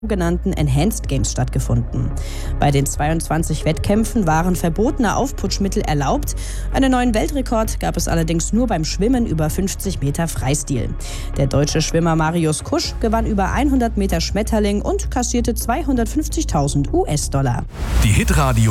sogenannten Enhanced Games stattgefunden. Bei den 22 Wettkämpfen waren verbotene Aufputschmittel erlaubt. Einen neuen Weltrekord gab es allerdings nur beim Schwimmen über 50 Meter Freistil. Der deutsche Schwimmer Marius Kusch gewann über 100 Meter Schmetterling und kassierte 250.000 US-Dollar. Die Hitradio